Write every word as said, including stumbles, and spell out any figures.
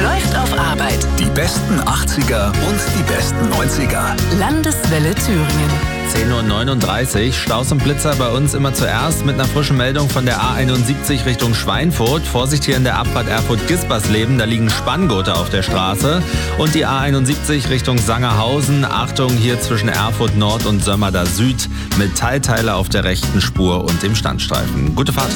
läuft auf Arbeit. Die besten achtziger und die besten neunziger. Landeswelle Thüringen. zehn Uhr neununddreißig, Staus und Blitzer bei uns immer zuerst mit einer frischen Meldung von der A einundsiebzig Richtung Schweinfurt. Vorsicht hier in der Abfahrt Erfurt-Gispersleben, da liegen Spanngurte auf der Straße. Und die A einundsiebzig Richtung Sangerhausen, Achtung hier zwischen Erfurt Nord und Sömmerda Süd mit Teilteile auf der rechten Spur und dem Standstreifen. Gute Fahrt.